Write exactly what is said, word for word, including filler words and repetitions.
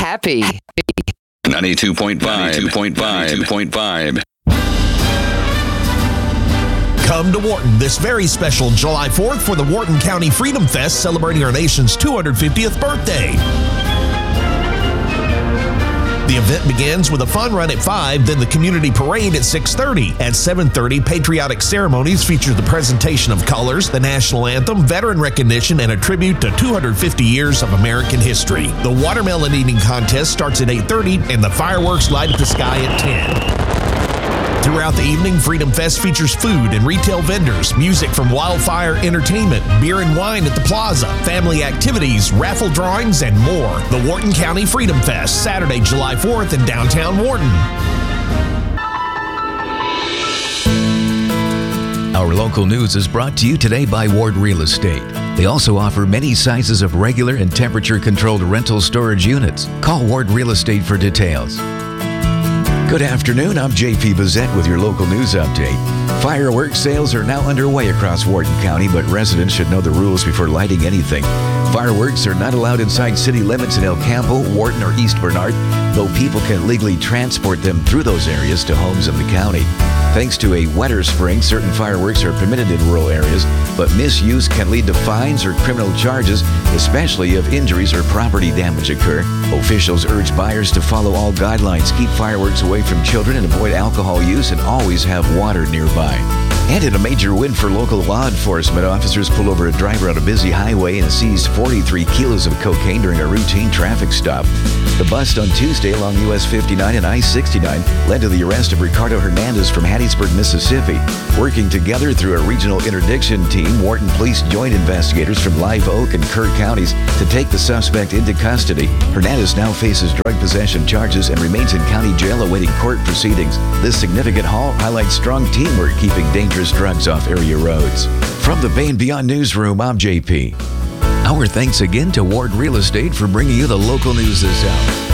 happy. ninety-two point five. ninety-two point five. ninety-two point five. Come to Wharton this very special July fourth for the Wharton County Freedom Fest, celebrating our nation's two hundred fiftieth birthday. The event begins with a fun run at five, then the community parade at six thirty. At seven thirty, patriotic ceremonies feature the presentation of colors, the national anthem, veteran recognition, and a tribute to two hundred fifty years of American history. The watermelon eating contest starts at eight thirty, and the fireworks light up the sky at ten. Throughout the evening, Freedom Fest features food and retail vendors, music from Wildfire Entertainment, beer and wine at the plaza, family activities, raffle drawings, and more. The Wharton County Freedom Fest, Saturday, July fourth in downtown Wharton. Our local news is brought to you today by Ward Real Estate. They also offer many sizes of regular and temperature-controlled rental storage units. Call Ward Real Estate for details. Good afternoon, I'm J P Bazette with your local news update. Fireworks sales are now underway across Wharton County, but residents should know the rules before lighting anything. Fireworks are not allowed inside city limits in El Campo, Wharton, or East Bernard, though people can legally transport them through those areas to homes in the county. Thanks to a wetter spring, certain fireworks are permitted in rural areas, but misuse can lead to fines or criminal charges, especially if injuries or property damage occur. Officials urge buyers to follow all guidelines, keep fireworks away from children, and avoid alcohol use, and always have water nearby. And in a major win for local law enforcement, officers pulled over a driver on a busy highway and seized forty-three kilos of cocaine during a routine traffic stop. The bust on Tuesday along U S fifty-nine and I sixty-nine led to the arrest of Ricardo Hernandez from Hattiesburg, Mississippi. Working together through a regional interdiction team, Wharton Police joined investigators from Live Oak and Kerr counties to take the suspect into custody. Hernandez now faces drug possession charges and remains in county jail awaiting court proceedings. This significant haul highlights strong teamwork keeping dangerous drugs off area roads. From the Bay and Beyond Newsroom, I'm J P. Our thanks again to Ward Real Estate for bringing you the local news this hour.